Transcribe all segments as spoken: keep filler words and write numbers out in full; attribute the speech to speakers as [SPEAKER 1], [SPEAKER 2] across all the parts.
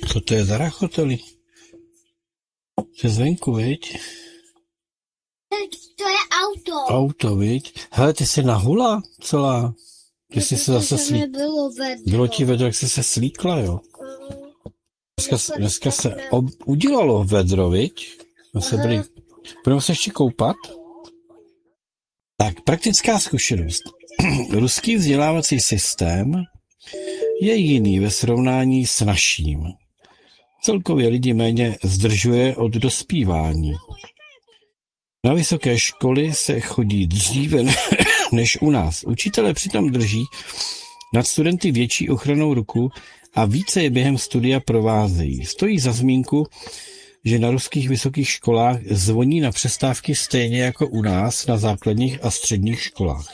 [SPEAKER 1] Co to je za rachoteli? To je zvenku, viď?
[SPEAKER 2] To je auto.
[SPEAKER 1] Auto, viď? Hele, ty jsi nahula celá. Ty jsi se zase slíkla.
[SPEAKER 2] Bylo vedro.
[SPEAKER 1] Bylo ti vedro, jak jsi se slíkla, jo? Dneska, dneska se ob, udělalo vedro, viď? Se byli, budeme se ještě koupat? Tak, praktická zkušenost. Ruský vzdělávací systém je jiný ve srovnání s naším. Celkově lidi méně zdržuje od dospívání. Na vysoké školy se chodí dříve než u nás. Učitelé přitom drží nad studenty větší ochranou ruku a více je během studia provázejí. Stojí za zmínku, že na ruských vysokých školách zvoní na přestávky stejně jako u nás na základních a středních školách.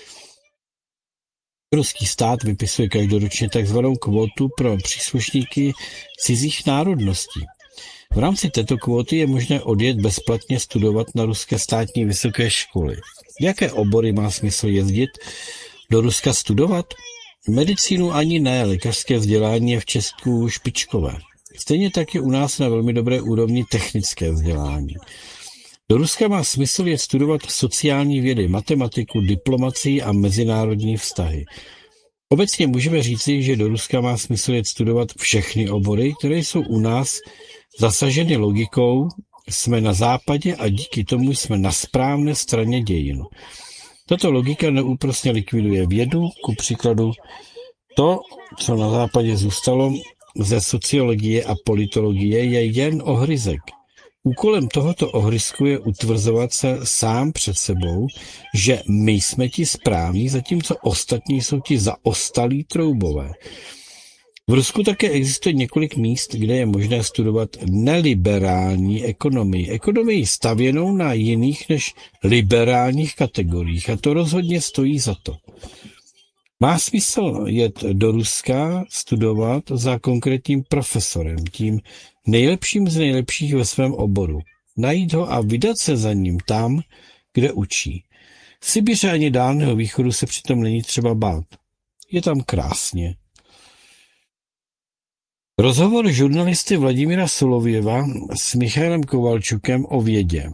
[SPEAKER 1] Ruský stát vypisuje každoročně takzvanou kvotu pro příslušníky cizích národností. V rámci této kvóty je možné odjet bezplatně studovat na ruské státní vysoké školy. Jaké obory má smysl jezdit do Ruska studovat? Medicínu ani ne, lékařské vzdělání je v Česku špičkové. Stejně tak je u nás na velmi dobré úrovni technické vzdělání. Do Ruska má smysl jet studovat sociální vědy, matematiku, diplomacii a mezinárodní vztahy. Obecně můžeme říci, že do Ruska má smysl jet studovat všechny obory, které jsou u nás zasaženy logikou, jsme na západě a díky tomu jsme na správné straně dějin. Tato logika neúprosně likviduje vědu, ku příkladu to, co na západě zůstalo ze sociologie a politologie, je jen ohryzek. Úkolem tohoto ohryzku je utvrzovat se sám před sebou, že my jsme ti správní, zatímco ostatní jsou ti zaostalí troubové. V Rusku také existuje několik míst, kde je možné studovat neliberální ekonomii. Ekonomii stavěnou na jiných než liberálních kategoriích a to rozhodně stojí za to. Má smysl jet do Ruska studovat za konkrétním profesorem, tím nejlepším z nejlepších ve svém oboru. Najít ho a vydat se za ním tam, kde učí. V Sibiře ani Dálného východu se přitom není třeba bát. Je tam krásně. Rozhovor žurnalisty Vladimíra Solověva s Michailem Kovalčukem o vědě.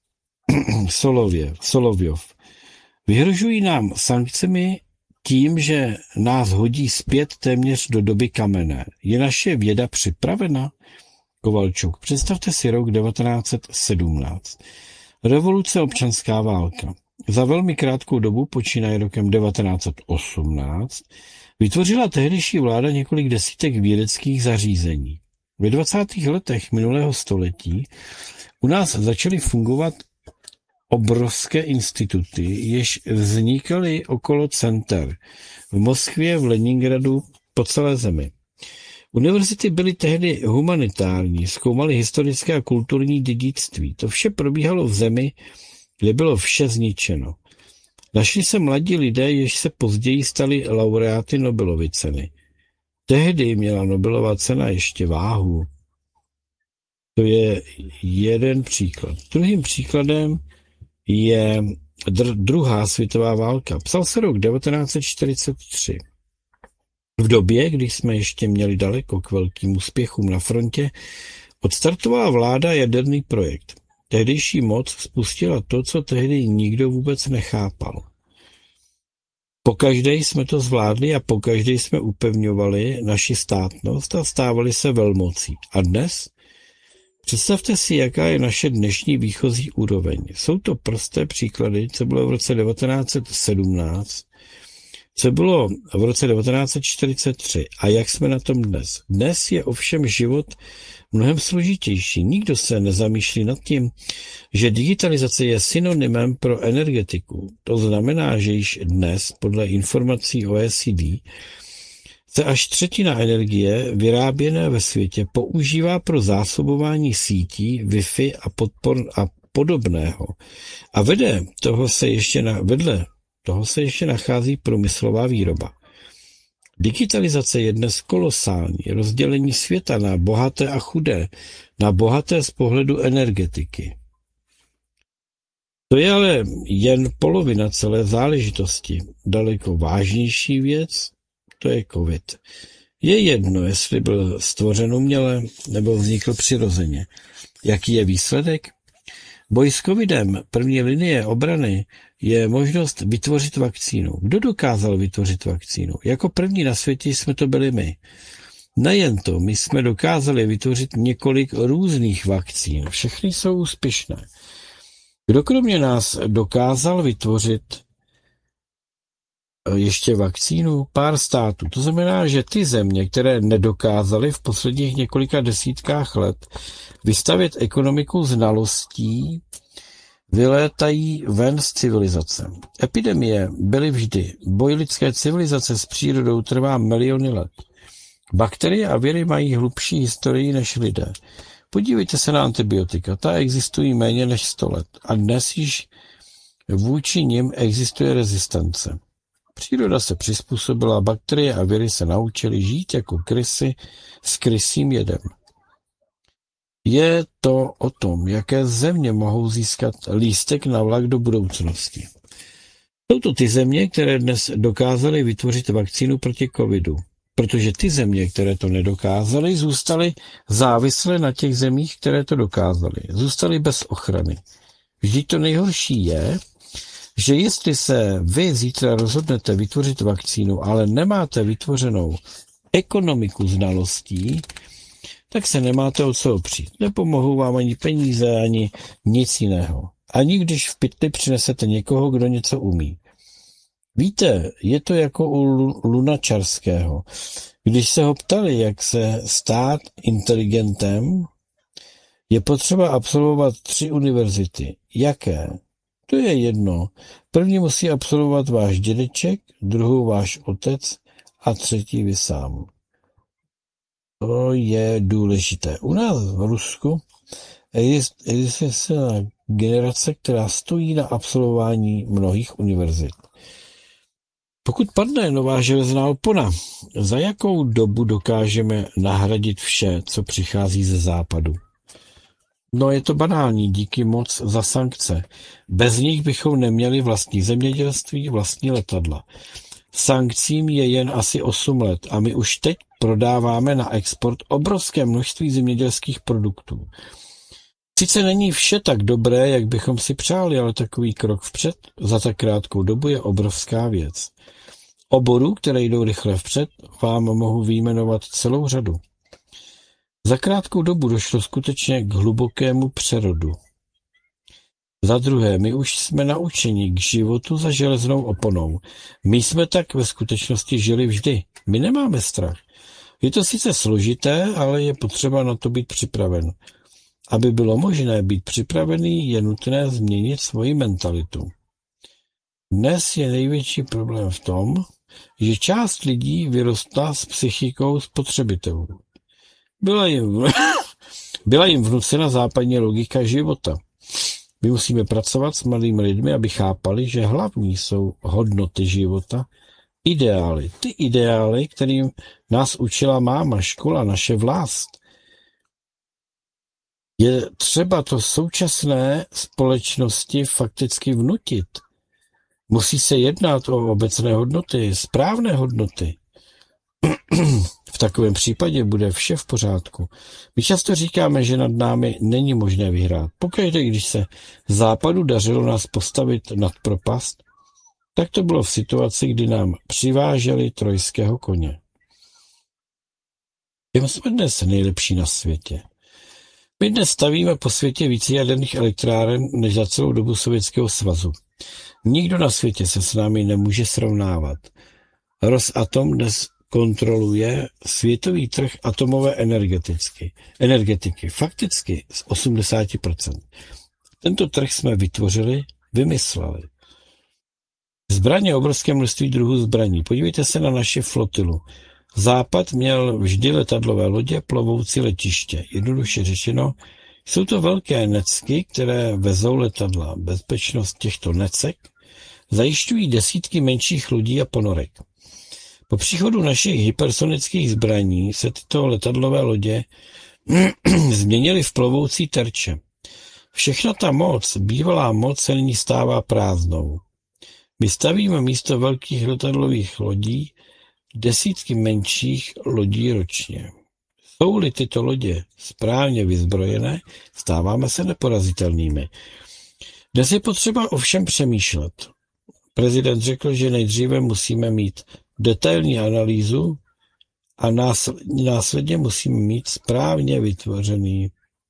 [SPEAKER 1] Solověv, Solověv. Vyhrožují nám sankcemi tím, že nás hodí zpět téměř do doby kamenné. Je naše věda připravena? Kovalčuk. Představte si rok devatenáct set sedmnáct. Revoluce, občanská válka. Za velmi krátkou dobu, počínaje rokem devatenáct set osmnáct, vytvořila tehdejší vláda několik desítek vědeckých zařízení. Ve dvacátých letech minulého století u nás začaly fungovat obrovské instituty, jež vznikaly okolo center v Moskvě, v Leningradu, po celé zemi. Univerzity byly tehdy humanitární, zkoumaly historické a kulturní dědictví. To vše probíhalo v zemi, kde bylo vše zničeno. Našli se mladí lidé, jež se později stali laureáty Nobelovy ceny. Tehdy měla Nobelova cena ještě váhu. To je jeden příklad. Druhým příkladem je dr- druhá světová válka. Psal se rok devatenáct set čtyřicet tři. V době, kdy jsme ještě měli daleko k velkým úspěchům na frontě, odstartovala vláda jaderný projekt. Tehdejší moc spustila to, co tehdy nikdo vůbec nechápal. Pokaždé jsme to zvládli a pokaždé jsme upevňovali naši státnost a stávali se velmocí. A dnes? Představte si, jaká je naše dnešní výchozí úroveň. Jsou to prosté příklady, co bylo v roce devatenáct set sedmnáct, co bylo v roce devatenáct set čtyřicet tři a jak jsme na tom dnes. Dnes je ovšem život mnohem složitější. Nikdo se nezamýšlí nad tím, že digitalizace je synonymem pro energetiku. To znamená, že již dnes, podle informací O E C D, se až třetina energie vyráběné ve světě používá pro zásobování sítí, Wi-Fi a, podpor a podobného. A vede toho se ještě na, vedle toho se ještě nachází průmyslová výroba. Digitalizace je dnes kolosální. Rozdělení světa na bohaté a chudé, na bohaté z pohledu energetiky. To je ale jen polovina celé záležitosti. Daleko vážnější věc, to je COVID. Je jedno, jestli byl stvořen uměle nebo vznikl přirozeně. Jaký je výsledek? Boj s covidem, první linie obrany, je možnost vytvořit vakcínu. Kdo dokázal vytvořit vakcínu? Jako první na světě jsme to byli my. Nejen to, my jsme dokázali vytvořit několik různých vakcín. Všechny jsou úspěšné. Kdo kromě nás dokázal vytvořit ještě vakcínu? Pár států. To znamená, že ty země, které nedokázaly v posledních několika desítkách let vystavět ekonomiku znalostí, vylétají ven z civilizace. Epidemie byly vždy. Boj lidské civilizace s přírodou trvá miliony let. Bakterie a viry mají hlubší historii než lidé. Podívejte se na antibiotika. Ta existují méně než sto let. A dnes již vůči nim existuje rezistence. Příroda se přizpůsobila, bakterie a viry se naučily žít jako krysy s krysím jedem. Je to o tom, jaké země mohou získat lístek na vlak do budoucnosti. Jsou to ty země, které dnes dokázaly vytvořit vakcínu proti covidu. Protože ty země, které to nedokázaly, zůstaly závislé na těch zemích, které to dokázaly. Zůstaly bez ochrany. Vždyť to nejhorší je, že jestli se vy zítra rozhodnete vytvořit vakcínu, ale nemáte vytvořenou ekonomiku znalostí, tak se nemáte o co opřít. Nepomohou vám ani peníze, ani nic jiného. Ani když v pytli přinesete někoho, kdo něco umí. Víte, je to jako u Lunačarského. Když se ho ptali, jak se stát inteligentem, je potřeba absolvovat tři univerzity. Jaké? To je jedno. První musí absolvovat váš dědeček, druhou váš otec a třetí vy sám. To je důležité. U nás v Rusku existuje generace, která stojí na absolvování mnohých univerzit. Pokud padne nová železná opona, za jakou dobu dokážeme nahradit vše, co přichází ze západu? No je to banální, díky moc za sankce. Bez nich bychom neměli vlastní zemědělství, vlastní letadla. Sankcím je jen asi osm let a my už teď prodáváme na export obrovské množství zemědělských produktů. Sice není vše tak dobré, jak bychom si přáli, ale takový krok vpřed za tak krátkou dobu je obrovská věc. Oborů, které jdou rychle vpřed, vám mohu vyjmenovat celou řadu. Za krátkou dobu došlo skutečně k hlubokému přerodu. Za druhé, my už jsme naučeni k životu za železnou oponou. My jsme tak ve skutečnosti žili vždy. My nemáme strach. Je to sice složité, ale je potřeba na to být připraven. Aby bylo možné být připravený, je nutné změnit svoji mentalitu. Dnes je největší problém v tom, že část lidí vyrostla s psychikou spotřebitelů. Byla jim, byla jim vnucena západní logika života. My musíme pracovat s mladými lidmi, aby chápali, že hlavní jsou hodnoty života, ideály. Ty ideály, kterým nás učila máma, škola, naše vlast. Je třeba to současné společnosti fakticky vnutit. Musí se jednat o obecné hodnoty, správné hodnoty. V takovém případě bude vše v pořádku. My často říkáme, že nad námi není možné vyhrát. Pokaždé, když se západu dařilo nás postavit nad propast, tak to bylo v situaci, kdy nám přiváželi trojského koně. My jsme dnes nejlepší na světě. My dnes stavíme po světě více jaderných elektráren než za celou dobu Sovětského svazu. Nikdo na světě se s námi nemůže srovnávat. Rosatom dnes kontroluje světový trh atomové energetiky. energetiky. Fakticky z osmdesát procent. Tento trh jsme vytvořili, vymysleli. Zbraně obrovské množství druhů zbraní. Podívejte se na naši flotilu. Západ měl vždy letadlové lodě, plovoucí letiště. Jednoduše řečeno, jsou to velké necky, které vezou letadla. Bezpečnost těchto necek zajišťují desítky menších lodí a ponorek. Po příchodu našich hypersonických zbraní se tyto letadlové lodě změnily v plovoucí terče. Všechna ta moc, bývalá moc, se nyní stává prázdnou. My stavíme místo velkých letadlových lodí desítky menších lodí ročně. Jsou-li tyto lodě správně vyzbrojené, stáváme se neporazitelnými. Dnes je potřeba ovšem přemýšlet. Prezident řekl, že nejdříve musíme mít detailní analýzu a následně musíme mít správně vytvořený,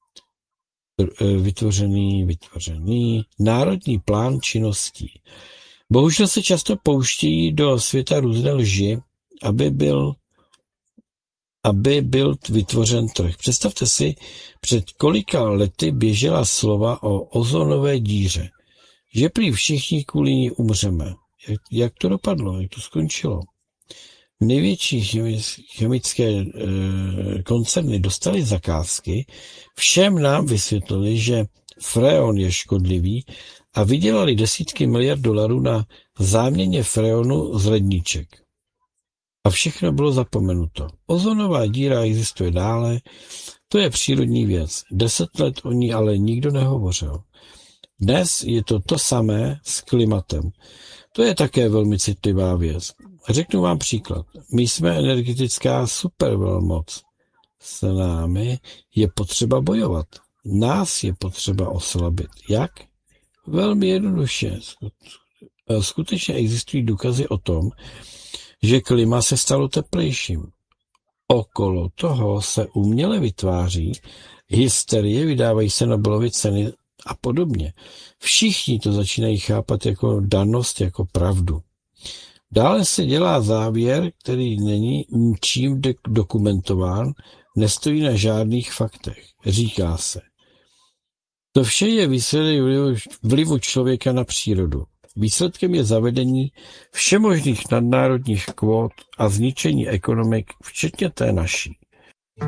[SPEAKER 1] vytvořený, vytvořený národní plán činností. Bohužel se často pouštějí do světa různé lži, aby byl, aby byl vytvořen trh. Představte si, před kolika lety běžela slova o ozonové díře, že prý všichni kvůli ní umřeme. Jak, jak to dopadlo? Jak to skončilo? Největší chemické e, koncerny dostaly zakázky, všem nám vysvětlili, že freon je škodlivý a vydělali desítky miliard dolarů na záměně freonu z ledniček. A všechno bylo zapomenuto. Ozonová díra existuje dále, to je přírodní věc. Deset let o ní ale nikdo nehovořil. Dnes je to to samé s klimatem. To je také velmi citlivá věc. Řeknu vám příklad. My jsme energetická supervelmoc. S námi je potřeba bojovat. Nás je potřeba oslabit. Jak? Velmi jednoduše. Skutečně existují důkazy o tom, že klima se stalo teplejším. Okolo toho se uměle vytváří hysterie, vydávají se Nobelovy ceny a podobně. Všichni to začínají chápat jako danost, jako pravdu. Dále se dělá závěr, který není ničím dokumentován, nestojí na žádných faktech. Říká se. To vše je výsledek vlivu člověka na přírodu. Výsledkem je zavedení všemožných nadnárodních kvót a zničení ekonomik, včetně té naší.